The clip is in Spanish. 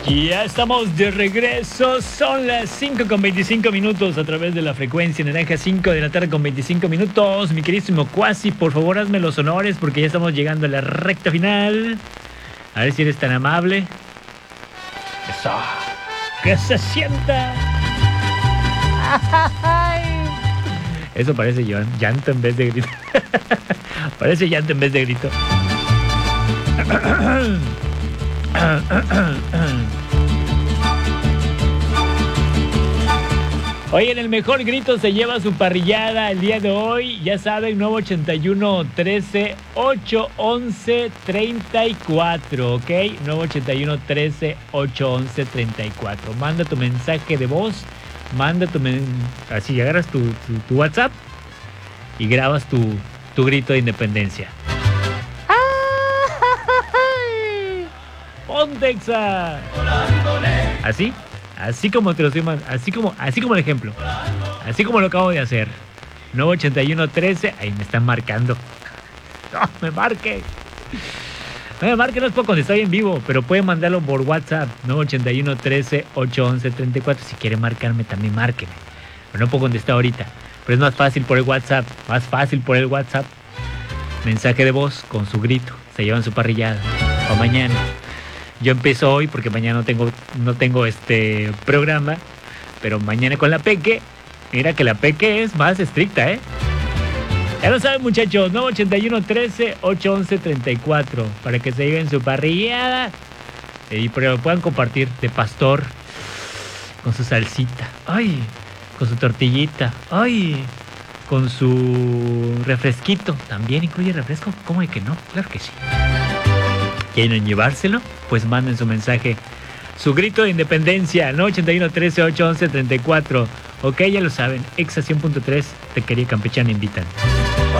Ya estamos de regreso, son las 5:25 a través de la frecuencia naranja, 5 de la tarde con 25 minutos. Mi queridísimo Cuasi, por favor hazme los honores porque ya estamos llegando a la recta final. A ver si eres tan amable. Eso, que se sienta. Eso parece llanto en vez de grito. Parece llanto en vez de grito. Oye, en el mejor grito se lleva su parrillada el día de hoy. Ya saben, 981-13-811-34, ¿ok? 981-13-811-34. Manda tu mensaje de voz, así agarras tu WhatsApp y grabas tu grito de independencia. Pontexa. Así como te lo estoy mandando, así como el ejemplo. Así como lo acabo de hacer. 981-13, ahí me están marcando. No me marque. No es poco cuando estoy en vivo, pero pueden mandarlo por WhatsApp. 981-13-811-34. Si quiere marcarme, también márqueme. Pero no puedo contestar ahorita. Pero es más fácil por el WhatsApp. Mensaje de voz con su grito. Se llevan su parrillada. Para mañana. Yo empiezo hoy porque mañana no tengo programa, pero mañana con la Peque. Mira que la Peque es más estricta, ¿eh? Ya lo saben, muchachos, 981-13-811-34 para que se lleven su parrillada y pero puedan compartir de pastor con su salsita, ay, con su tortillita, ay, con su refresquito. ¿También incluye refresco? ¿Cómo de que no? Claro que sí. ¿Quieren llevárselo? Pues manden su mensaje, su grito de independencia, 981-13-811-34. Ok, ya lo saben, Exa 100.3, te quería Campechana invitan.